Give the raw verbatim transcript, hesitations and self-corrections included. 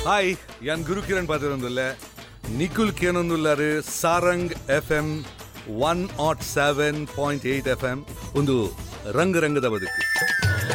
Hi ಯಾನ್ ಗುರು Kiran ಪಾತ್ರೊಂದುಲ್ಲ ನಿಖುಲ್ ಕೇನೊಂದುಲ್ಲಾರು Sarang F M one not seven point eight F M ಒಂದು ರಂಗ ರಂಗದ ಬದುಕು.